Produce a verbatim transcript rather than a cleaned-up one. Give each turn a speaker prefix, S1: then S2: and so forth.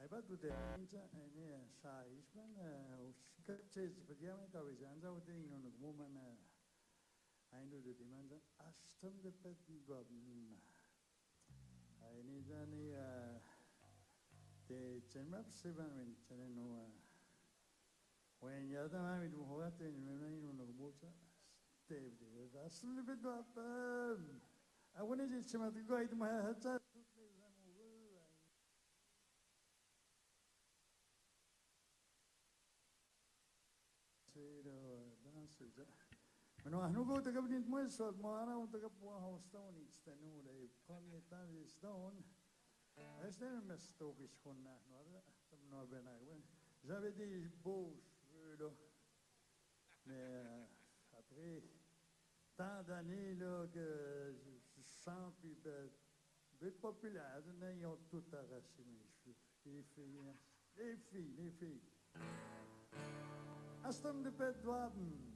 S1: Hai fatto te, minchia, e ne sai, spana, o scherzi, vediamo che avete andato te in un woman, I know the demand, Aston the pet dog. I need any, the Chemap Seven when Cheleno, when Yadam do what in the water, Dave, that's a little bit up. I wanted to go to my head. Menua nu go taga bnit mo so mo ana un taga po ha stone it's the no le come ta di stone este me sto bischonna no tam no bena wen j'avais des beaux cheveux là mais après tant d'années là que je sens puis être populaire ils ont tout arraché mes cheveux les filles les filles les filles Aston de pet doaben